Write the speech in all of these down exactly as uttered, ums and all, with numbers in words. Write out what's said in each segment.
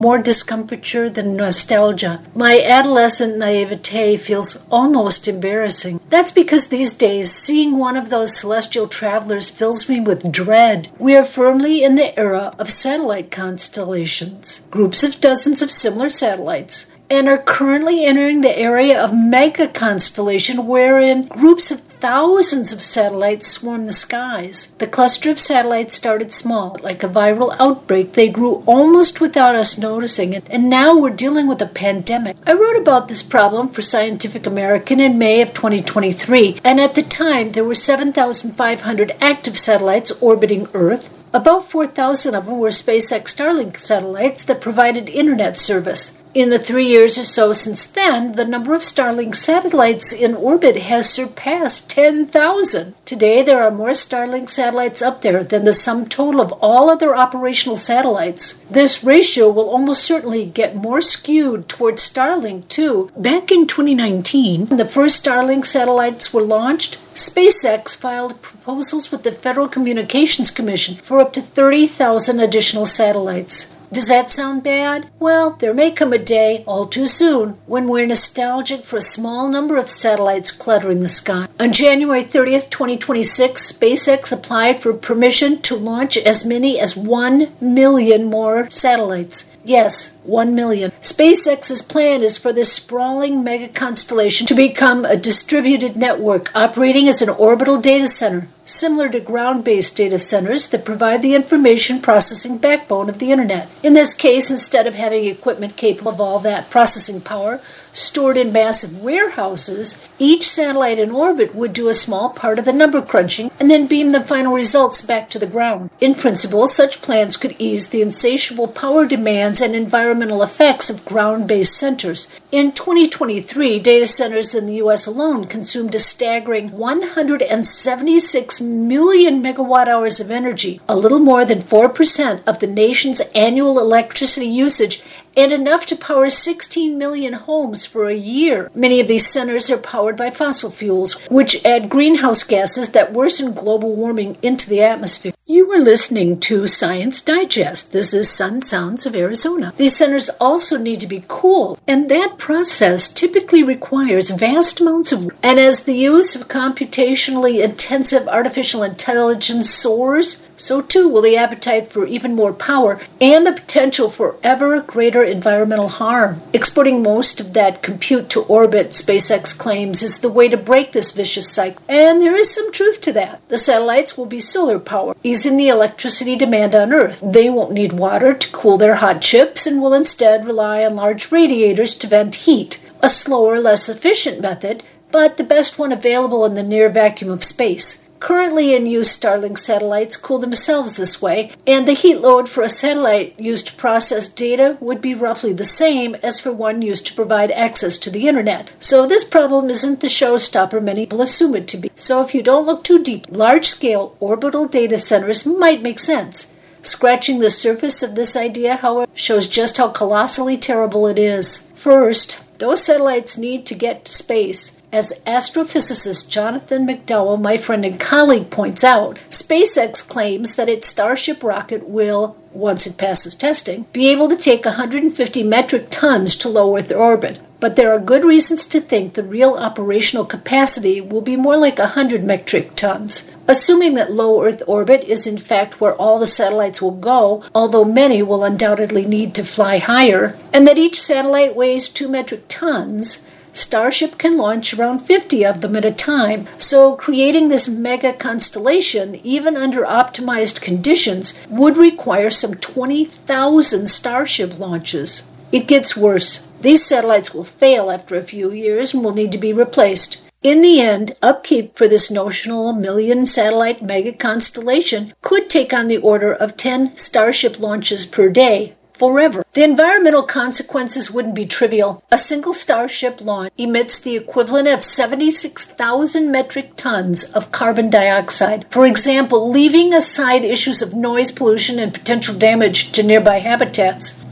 more discomfiture than nostalgia. My adolescent naivete feels almost embarrassing. That's because these days, seeing one of those celestial travelers fills me with dread. We are firmly in the era of satellite constellations, groups of dozens of similar satellites, and are currently entering the area of mega constellation, wherein groups of thousands of satellites swarm the skies. The cluster of satellites started small, like a viral outbreak. They grew almost without us noticing it, and now we're dealing with a pandemic. I wrote about this problem for Scientific American in May of twenty twenty-three, and at the time there were seven thousand five hundred active satellites orbiting Earth. About four thousand of them were SpaceX Starlink satellites that provided internet service. In the three years or so since then, the number of Starlink satellites in orbit has surpassed ten thousand. Today, there are more Starlink satellites up there than the sum total of all other operational satellites. This ratio will almost certainly get more skewed towards Starlink, too. Back in twenty nineteen, when the first Starlink satellites were launched, SpaceX filed proposals with the Federal Communications Commission for up to thirty thousand additional satellites. Does that sound bad? Well, there may come a day, all too soon, when we're nostalgic for a small number of satellites cluttering the sky. On January thirtieth, twenty twenty-six, SpaceX applied for permission to launch as many as one million more satellites. Yes, one million. SpaceX's plan is for this sprawling mega constellation to become a distributed network operating as an orbital data center, similar to ground-based data centers that provide the information processing backbone of the internet. In this case, instead of having equipment capable of all that processing power stored in massive warehouses, each satellite in orbit would do a small part of the number crunching and then beam the final results back to the ground. In principle, such plans could ease the insatiable power demands and environmental effects of ground-based centers. In twenty twenty-three, data centers in the U S alone consumed a staggering one hundred seventy-six million megawatt hours of energy, a little more than four percent of the nation's annual electricity usage, and enough to power sixteen million homes for a year. Many of these centers are powered by fossil fuels, which add greenhouse gases that worsen global warming into the atmosphere. You are listening to Science Digest. This is Sun Sounds of Arizona. These centers also need to be cool, and that process typically requires vast amounts of work. And as the use of computationally intensive artificial intelligence soars, so too will the appetite for even more power and the potential for ever greater environmental harm. Exporting most of that compute to orbit, SpaceX claims, is the way to break this vicious cycle. And there is some truth to that. The satellites will be solar powered, easing the electricity demand on Earth. They won't need water to cool their hot chips and will instead rely on large radiators to vent heat, a slower, less efficient method, but the best one available in the near vacuum of space. Currently in use, Starlink satellites cool themselves this way, and the heat load for a satellite used to process data would be roughly the same as for one used to provide access to the internet. So this problem isn't the showstopper many people assume it to be. So if you don't look too deep, large-scale orbital data centers might make sense. Scratching the surface of this idea, however, shows just how colossally terrible it is. First, those satellites need to get to space. As astrophysicist Jonathan McDowell, my friend and colleague, points out, SpaceX claims that its Starship rocket will, once it passes testing, be able to take one hundred fifty metric tons to low Earth orbit. But there are good reasons to think the real operational capacity will be more like one hundred metric tons. Assuming that low Earth orbit is in fact where all the satellites will go, although many will undoubtedly need to fly higher, and that each satellite weighs two metric tons, Starship can launch around fifty of them at a time, so creating this mega constellation, even under optimized conditions, would require some twenty thousand Starship launches. It gets worse. These satellites will fail after a few years and will need to be replaced. In the end, upkeep for this notional million satellite mega constellation could take on the order of ten Starship launches per day. Forever. The environmental consequences wouldn't be trivial. A single Starship launch emits the equivalent of seventy-six thousand metric tons of carbon dioxide. For example, leaving aside issues of noise pollution and potential damage to nearby habitats,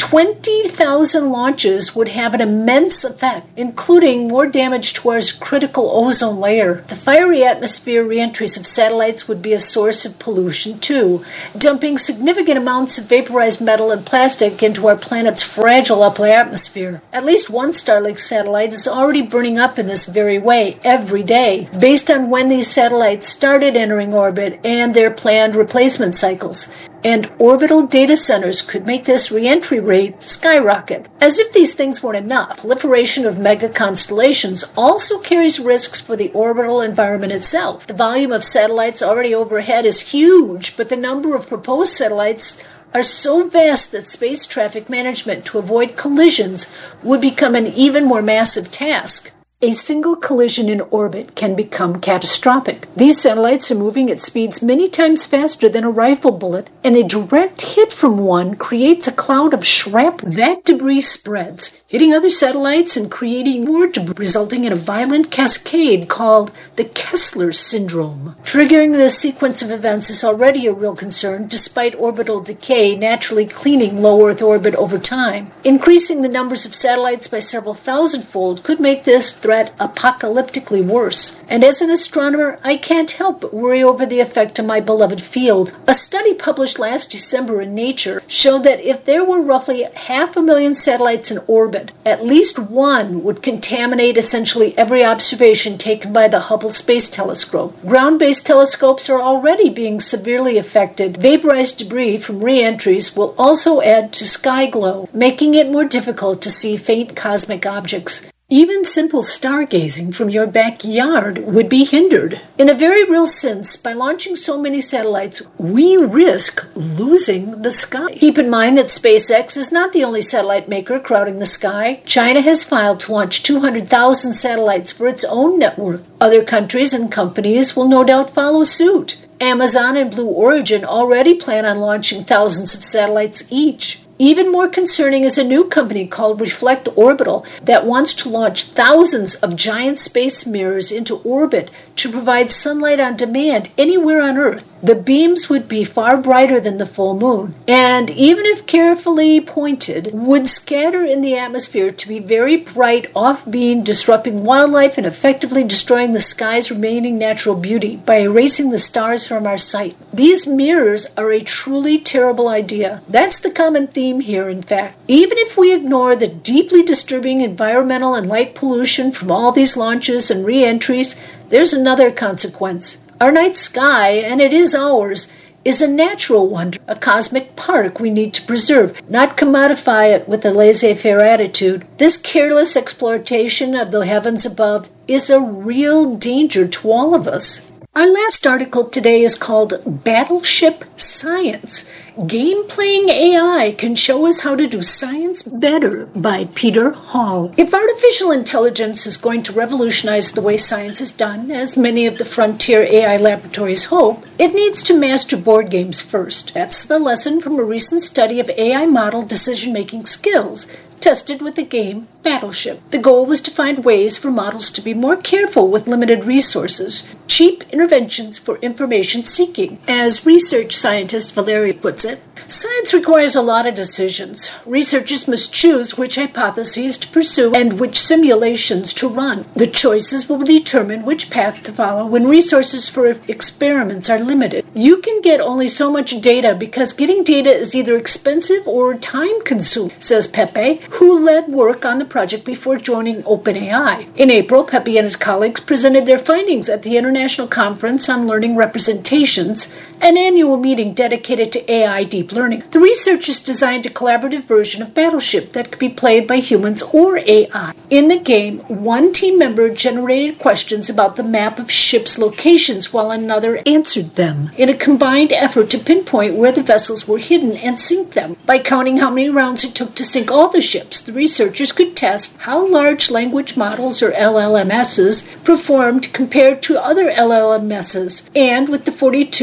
twenty thousand launches would have an immense effect, including more damage to our critical ozone layer. The fiery atmosphere reentries of satellites would be a source of pollution too, dumping significant amounts of vaporized metal and plastic into our planet's fragile upper atmosphere. At least one Starlink satellite is already burning up in this very way every day, based on when these satellites started entering orbit and their planned replacement cycles. And orbital data centers could make this reentry rate skyrocket. As if these things weren't enough, proliferation of mega constellations also carries risks for the orbital environment itself. The volume of satellites already overhead is huge, but the number of proposed satellites are so vast that space traffic management to avoid collisions would become an even more massive task. A single collision in orbit can become catastrophic. These satellites are moving at speeds many times faster than a rifle bullet, and a direct hit from one creates a cloud of shrapnel. That debris spreads, hitting other satellites and creating more debris, resulting in a violent cascade called the Kessler syndrome. Triggering this sequence of events is already a real concern, despite orbital decay naturally cleaning low Earth orbit over time. Increasing the numbers of satellites by several thousand-fold could make this threat apocalyptically worse. And as an astronomer, I can't help but worry over the effect on my beloved field. A study published last December in Nature showed that if there were roughly half a million satellites in orbit, at least one would contaminate essentially every observation taken by the Hubble Space Telescope. Ground-based telescopes are already being severely affected. Vaporized debris from re-entries will also add to sky glow, making it more difficult to see faint cosmic objects. Even simple stargazing from your backyard would be hindered. In a very real sense, by launching so many satellites, we risk losing the sky. Keep in mind that SpaceX is not the only satellite maker crowding the sky. China has filed to launch two hundred thousand satellites for its own network. Other countries and companies will no doubt follow suit. Amazon and Blue Origin already plan on launching thousands of satellites each. Even more concerning is a new company called Reflect Orbital that wants to launch thousands of giant space mirrors into orbit to provide sunlight on demand anywhere on Earth. The beams would be far brighter than the full moon, and even if carefully pointed, would scatter in the atmosphere to be very bright off-beam, disrupting wildlife and effectively destroying the sky's remaining natural beauty by erasing the stars from our sight. These mirrors are a truly terrible idea. That's the common theme here, in fact. Even if we ignore the deeply disturbing environmental and light pollution from all these launches and re-entries, there's another consequence. Our night sky, and it is ours, is a natural wonder, a cosmic park we need to preserve, not commodify it with a laissez-faire attitude. This careless exploitation of the heavens above is a real danger to all of us. Our last article today is called Battleship Science. Game-playing A I can show us how to do science better by Peter Hall. If artificial intelligence is going to revolutionize the way science is done, as many of the frontier A I laboratories hope, it needs to master board games first. That's the lesson from a recent study of A I model decision-making skills, tested with the game Battleship. The goal was to find ways for models to be more careful with limited resources, cheap interventions for information seeking. As research scientist Valeria puts it, science requires a lot of decisions. Researchers must choose which hypotheses to pursue and which simulations to run. The choices will determine which path to follow when resources for experiments are limited. You can get only so much data because getting data is either expensive or time-consuming, says Pepe, who led work on the project before joining OpenAI. In April, Pepe and his colleagues presented their findings at the International Conference on Learning Representations, an annual meeting dedicated to A I deep learning. The researchers designed a collaborative version of Battleship that could be played by humans or A I. In the game, one team member generated questions about the map of ships' locations while another answered them, in a combined effort to pinpoint where the vessels were hidden and sink them. By counting how many rounds it took to sink all the ships, the researchers could test how large language models, or L L M Ss, performed compared to other L L M Ss, and with the forty-two human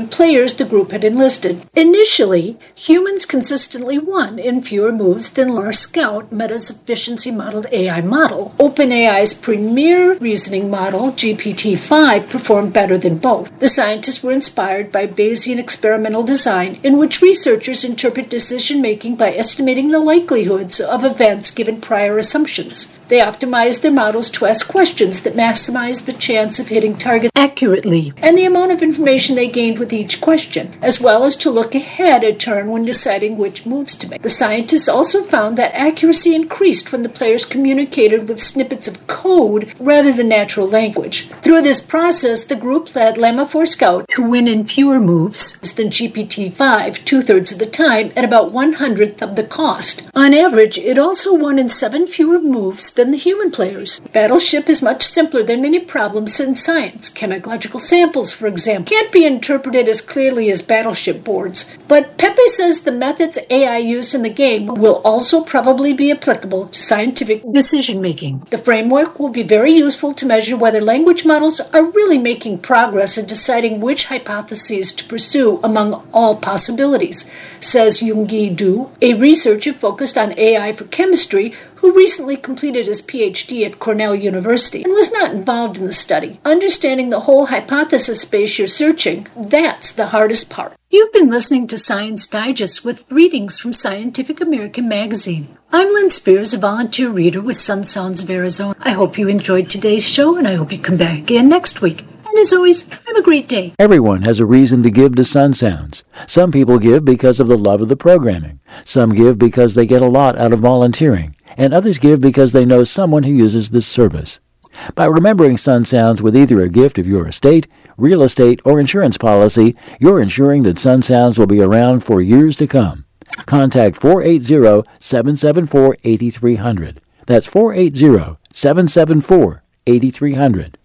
human players the group had enlisted. Initially, humans consistently won in fewer moves than Lar Scout, Meta's efficiency-modeled A I model. OpenAI's premier reasoning model, G P T five, performed better than both. The scientists were inspired by Bayesian experimental design, in which researchers interpret decision-making by estimating the likelihoods of events given prior assumptions. They optimized their models to ask questions that maximize the chance of hitting targets accurately and the amount of information they gained with each question, as well as to look ahead a turn when deciding which moves to make. The scientists also found that accuracy increased when the players communicated with snippets of code rather than natural language. Through this process, the group led Llama four Scout to win in fewer moves than G P T five, two-thirds of the time, at about one-hundredth of the cost. On average, it also won in seven fewer moves than the human players. Battleship is much simpler than many problems in science. Chemical samples, for example, can't be interpreted as clearly as battleship boards. But Pepe says the methods A I used in the game will also probably be applicable to scientific decision-making. The framework will be very useful to measure whether language models are really making progress in deciding which hypotheses to pursue among all possibilities, says Yoongi Do, a researcher focused on A I for chemistry who recently completed his P H D at Cornell University and was not involved in the study. Understanding the whole hypothesis space you're searching, that's the hardest part. You've been listening to Science Digest with readings from Scientific American magazine. I'm Lynn Spears, a volunteer reader with Sun Sounds of Arizona. I hope you enjoyed today's show, and I hope you come back again next week. And as always, have a great day. Everyone has a reason to give to Sun Sounds. Some people give because of the love of the programming. Some give because they get a lot out of volunteering. And others give because they know someone who uses this service. By remembering Sun Sounds with either a gift of your estate, real estate, or insurance policy, you're ensuring that Sun Sounds will be around for years to come. Contact four eight zero, seven seven four, eight three zero zero. That's four eight zero, seven seven four, eight three zero zero.